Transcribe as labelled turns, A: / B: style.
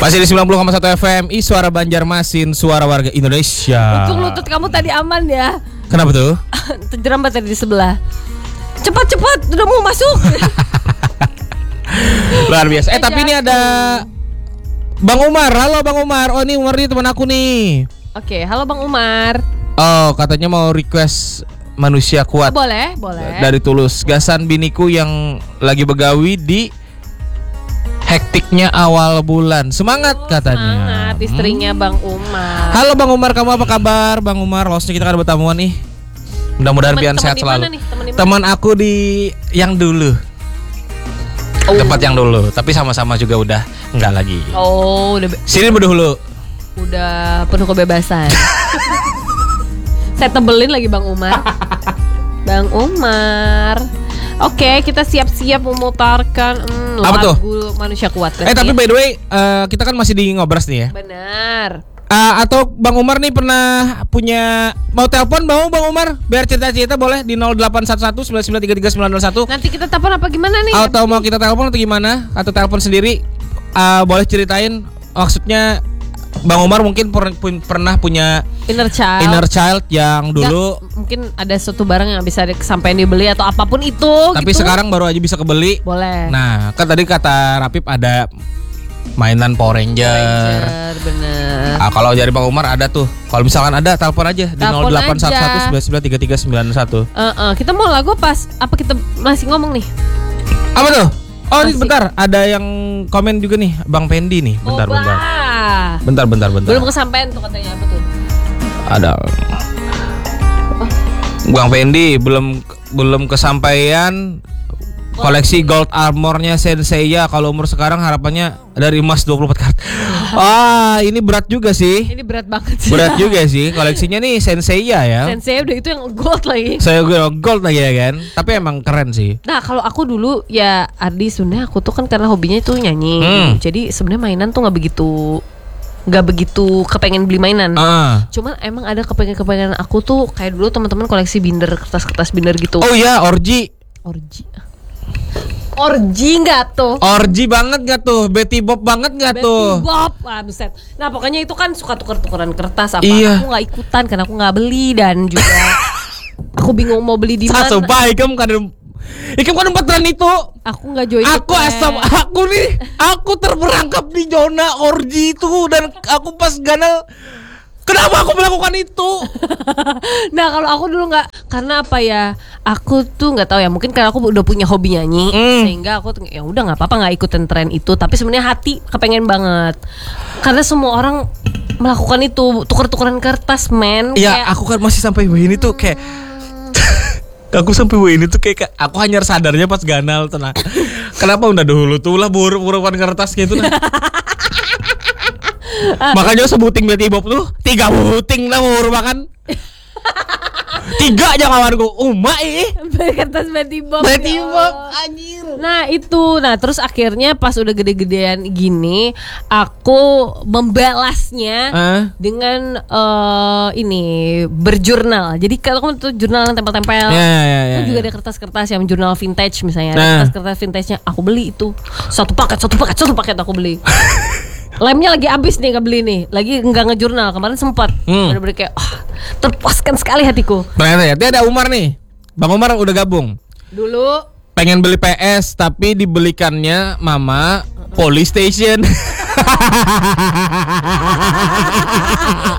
A: Masih di 90,1 FMI Suara Banjarmasin, suara warga Indonesia.
B: Untung lutut kamu tadi aman ya.
A: Kenapa tuh?
B: Terjerambat tadi di sebelah. Cepat, udah mau masuk.
A: Luar biasa. Tapi ini ada Bang Umar. Halo Bang Umar. Oh ini Umar nih teman aku nih.
B: Oke, halo Bang Umar.
A: Oh katanya mau request Manusia Kuat.
B: Boleh.
A: Dari Tulus. Gasan biniku yang lagi begawi di hektiknya awal bulan. Semangat katanya.
B: Semangat istrinya Bang Umar.
A: Halo Bang Umar, kamu apa kabar? Bang Umar, hostnya kita kan bertamuan nih. Mudah-mudahan biar sehat selalu. Teman aku di yang dulu. Tempat yang dulu, tapi sama-sama juga udah enggak lagi.
B: Oh, udah
A: sini berdahulu.
B: Udah penuh kebebasan. Saya tebelin lagi Bang Umar. Bang Umar. Oke, kita siap-siap memutarkan lagu Manusia Kuat.
A: Tapi by the way, kita kan masih di Ngobras nih ya.
B: Benar.
A: Atau Bang Umar nih pernah punya mau telepon Bang Umar biar cerita-cerita boleh di 0811 9933 901.
B: Nanti kita telepon apa gimana nih?
A: Atau mau kita telepon atau gimana? Atau telepon sendiri? Boleh ceritain. Maksudnya Bang Umar mungkin pernah punya inner child yang dulu
B: mungkin ada suatu barang yang bisa sampai dibeli atau apapun itu.
A: Tapi gitu. Sekarang baru aja bisa kebeli.
B: Boleh.
A: Nah, kan tadi kata Rapip ada mainan Power Ranger.
B: Bener.
A: Kalau dari Bang Umar ada tuh. Kalau misalkan ada, telepon aja di 0811 9933 901.
B: Kita mau lagu pas apa kita masih ngomong nih?
A: Apa tuh? Oh, ini bentar, ada yang komen juga nih, Bang Pendi nih. Bentar. Bentar.
B: Belum kesampaian tuh katanya apa tuh?
A: Ada. Bang Pendi belum kesampaian koleksi gold armornya Senseiya. Kalau umur sekarang harapannya dari emas 24 karat. Ini berat juga sih.
B: Ini berat banget sih.
A: Berat juga sih. Koleksinya nih Senseiya ya.
B: Senseiya udah itu yang gold lagi.
A: Saya gold lagi ya kan. Tapi emang keren sih.
B: Nah, kalau aku dulu ya Ardi sebenarnya aku tuh kan karena hobinya itu nyanyi. Jadi sebenarnya mainan tuh nggak begitu kepengen beli mainan. Cuman emang ada kepengen aku tuh kayak dulu teman-teman koleksi binder, kertas binder gitu.
A: Oh iya, orgi
B: nggak tuh?
A: Orgi banget nggak tuh? Betty Bob banget nggak tuh?
B: Betty Bob, buset. Nah pokoknya itu kan suka tuker-tukeran kertas apa.
A: Iya.
B: Aku nggak ikutan karena aku nggak beli dan juga aku bingung mau beli di mana.
A: Sumpah, Ikam kan empatan itu.
B: Aku nggak join.
A: Aku terperangkap di zona orgi itu dan aku pas ganal. Kenapa aku melakukan itu?
B: Nah kalau aku dulu nggak, karena apa ya? Aku tuh nggak tahu ya. Mungkin karena aku udah punya hobi nyanyi, sehingga aku ya udah nggak apa-apa nggak ikutin tren itu. Tapi sebenarnya hati kepengen banget. Karena semua orang melakukan itu, tuker-tukeran kertas, men.
A: Iya, aku kan masih sampai ini tuh kayak. Aku sampai ini tuh kayak aku hanya sadarnya pas ganal tuh. Nah. Kenapa udah dulu tuh lah buruk-burukan kertas gitu nah. Makanya sebuting Betty Bob tuh 3 buting lah mau makan. 3 aja kawanku.
B: Kertas Betty Bob
A: anjir.
B: Nah itu. Nah terus akhirnya pas udah gede-gedean gini, aku membalasnya dengan ini berjurnal. Jadi kalau kamu tuh jurnal yang tempel-tempel, itu juga ada kertas-kertas yang jurnal vintage misalnya. Kertas-kertas vintage-nya aku beli itu satu paket aku beli. Lemnya lagi habis nih, nggak beli nih. Lagi nggak ngejurnal. Kemarin sempat. Bener-bener kayak terpuaskan sekali hatiku.
A: Ternyata ya, ada Umar nih. Bang Umar udah gabung.
B: Dulu
A: pengen beli PS tapi dibelikannya mama Polystation.